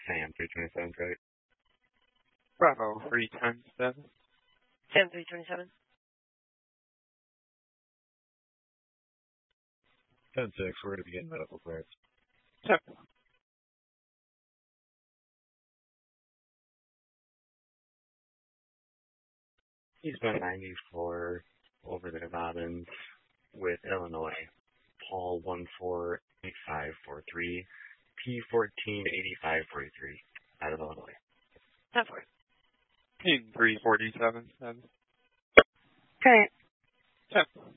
Sam 327 right? Bravo 310-7. Sam 327. 10-6, we're going to begin medical clearance. Check. Eastbound 94 over the Nevadans with Illinois. Paul 148543, P148543 out of Illinois. 10-4. Team 347-7. Okay. Check.